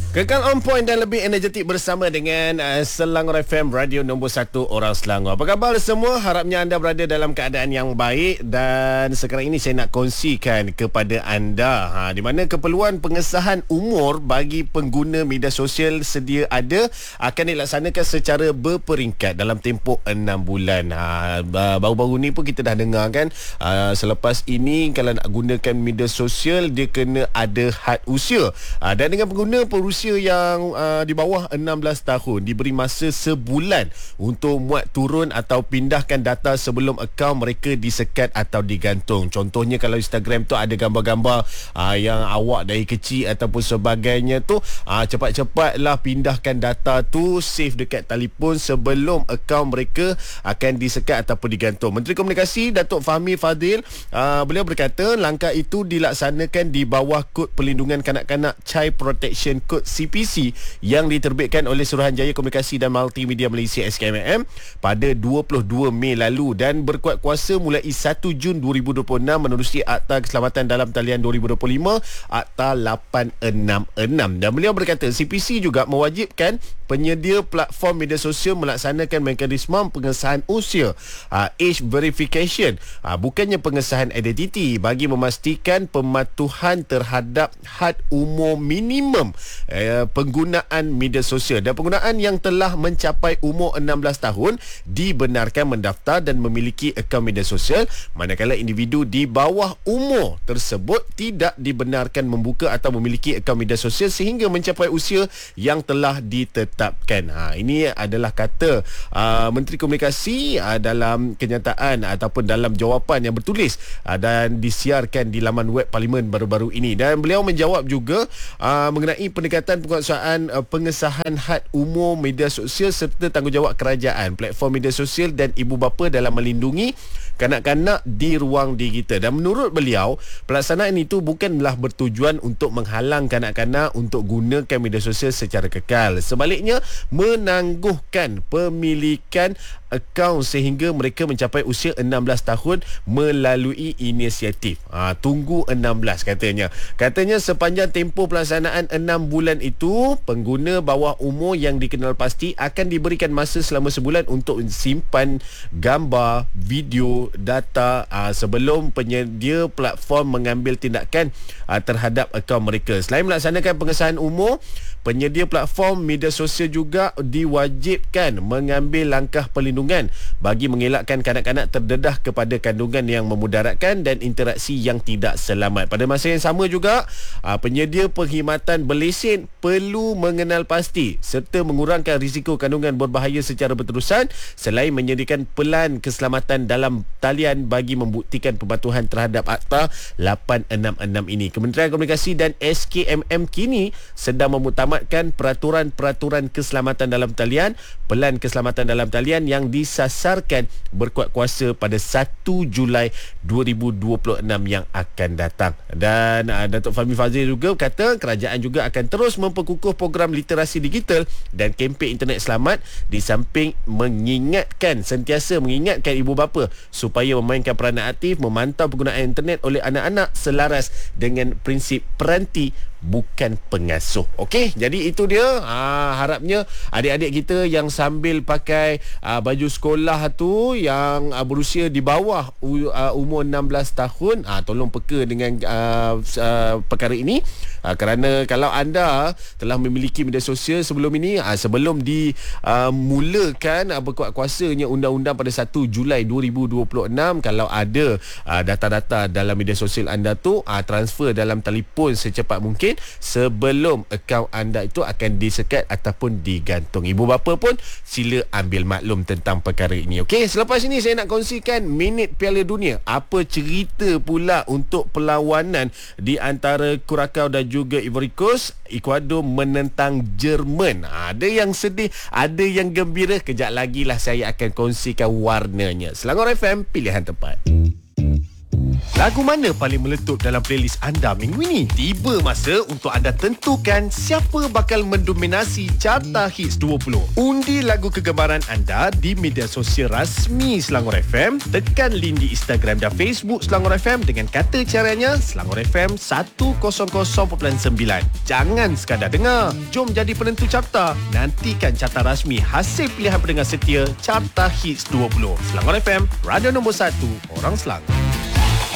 Kekal on point dan lebih energetik bersama dengan Selangor FM, radio nombor 1 orang Selangor. Apa khabar semua? Harapnya anda berada dalam keadaan yang baik. Dan sekarang ini saya nak kongsikan kepada anda di mana keperluan pengesahan umur bagi pengguna media sosial sedia ada akan dilaksanakan secara berperingkat dalam tempoh 6 bulan. Baru-baru ni pun kita dah dengar kan, selepas ini kalau nak gunakan media sosial dia kena ada had usia. Dan dengan pengguna berusia yang di bawah 16 tahun diberi masa sebulan untuk muat turun atau pindahkan data sebelum akaun mereka disekat atau digantung. Contohnya kalau Instagram tu ada gambar-gambar yang awak dari kecil ataupun sebagainya tu, cepat-cepatlah pindahkan data tu, save dekat telefon sebelum akaun mereka akan disekat ataupun digantung. Menteri Komunikasi Datuk Fahmi Fadzil, beliau berkata langkah itu dilaksanakan di bawah Kod Perlindungan Kanak-kanak Child Protection Code CPC yang diterbitkan oleh Suruhanjaya Komunikasi dan Multimedia Malaysia SKMM pada 22 Mei lalu dan berkuat kuasa mulai 1 Jun 2026 menerusi Akta Keselamatan dalam Talian 2025 Akta 866. Dan beliau berkata CPC juga mewajibkan penyedia platform media sosial melaksanakan mekanisme pengesahan usia, age verification, bukannya pengesahan identiti, bagi memastikan pematuhan terhadap had umur minimum penggunaan media sosial. Dan penggunaan yang telah mencapai umur 16 tahun dibenarkan mendaftar dan memiliki akaun media sosial, manakala individu di bawah umur tersebut tidak dibenarkan membuka atau memiliki akaun media sosial sehingga mencapai usia yang telah ditetapkan. Ini adalah kata Menteri Komunikasi dalam kenyataan ataupun dalam jawapan yang bertulis dan disiarkan di laman web Parlimen baru-baru ini. Dan beliau menjawab juga mengenai pendekatan penguasaan pengesahan had umur media sosial serta tanggungjawab kerajaan, platform media sosial dan ibu bapa dalam melindungi kanak-kanak di ruang digital. Dan menurut beliau, pelaksanaan itu bukanlah bertujuan untuk menghalang kanak-kanak untuk gunakan media sosial secara kekal. Sebaliknya, menangguhkan pemilikan akaun sehingga mereka mencapai usia 16 tahun melalui inisiatif. Tunggu 16 katanya. Katanya sepanjang tempoh pelaksanaan 6 bulan itu, pengguna bawah umur yang dikenal pasti akan diberikan masa selama sebulan untuk simpan gambar, video, data sebelum penyedia platform mengambil tindakan terhadap akaun mereka. Selain melaksanakan pengesahan umur, penyedia platform media sosial juga diwajibkan mengambil langkah perlindungan bagi mengelakkan kanak-kanak terdedah kepada kandungan yang memudaratkan dan interaksi yang tidak selamat. Pada masa yang sama juga, penyedia perkhidmatan berlesen perlu mengenal pasti serta mengurangkan risiko kandungan berbahaya secara berterusan selain menyediakan pelan keselamatan dalam talian bagi membuktikan pematuhan terhadap Akta 866 ini. Kementerian Komunikasi dan SKMM kini sedang memutamatkan peraturan-peraturan keselamatan dalam talian, pelan keselamatan dalam talian yang disasarkan berkuat kuasa pada 1 Julai 2026 yang akan datang. Dan Datuk Fahmi Fadzil juga kata kerajaan juga akan terus memperkukuh program literasi digital dan kempen internet selamat di samping sentiasa mengingatkan ibu bapa supaya memainkan peranan aktif memantau penggunaan internet oleh anak-anak selaras dengan prinsip peranti bukan pengasuh. Okey, jadi itu dia. Harapnya adik-adik kita yang sambil pakai baju sekolah tu yang berusia di bawah umur 16 tahun, tolong peka dengan perkara ini, kerana kalau anda telah memiliki media sosial sebelum ini, sebelum dimulakan berkuat kuasanya undang-undang pada 1 Julai 2026, kalau ada data-data dalam media sosial anda tu, transfer dalam telefon secepat mungkin sebelum akaun anda itu akan disekat ataupun digantung. Ibu bapa pun sila ambil maklum tentang perkara ini. Okey, selepas ini saya nak kongsikan minit Piala Dunia. Apa cerita pula untuk perlawanan di antara Curacao dan juga Ivory Coast? Ecuador menentang Jerman. Ada yang sedih, ada yang gembira. Kejap lagi lah saya akan kongsikan warnanya. Selangor FM, pilihan tepat. Lagu mana paling meletup dalam playlist anda minggu ini? Tiba masa untuk anda tentukan siapa bakal mendominasi Carta Hits 20. Undi lagu kegemaran anda di media sosial rasmi Selangor FM. Tekan link di Instagram dan Facebook Selangor FM dengan kata caranya Selangor FM 100.9. Jangan sekadar dengar. Jom jadi penentu carta. Nantikan carta rasmi hasil pilihan pendengar setia Carta Hits 20. Selangor FM, radio nombor 1 orang Selangor.